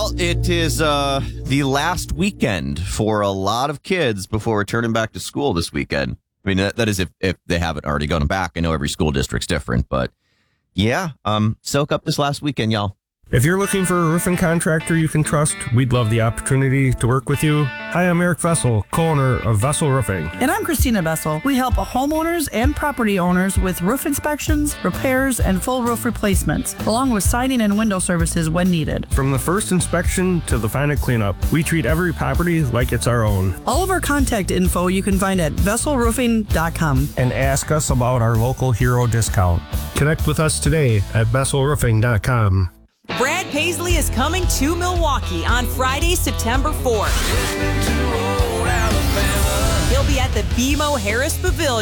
Well, it is the last weekend for a lot of kids before returning back to school this weekend. I mean, that is if they haven't already gone back. I know every school district's different, but yeah, soak up this last weekend, y'all. If you're looking for a roofing contractor you can trust, we'd love the opportunity to work with you. Hi, I'm Eric Vessel, co-owner of Vessel Roofing. And I'm Christina Vessel. We help homeowners and property owners with roof inspections, repairs, and full roof replacements, along with siding and window services when needed. From the first inspection to the final cleanup, we treat every property like it's our own. All of our contact info you can find at vesselroofing.com. And ask us about our local hero discount. Connect with us today at vesselroofing.com. Brad Paisley is coming to Milwaukee on Friday, September 4th. He'll be at the BMO Harris Pavilion.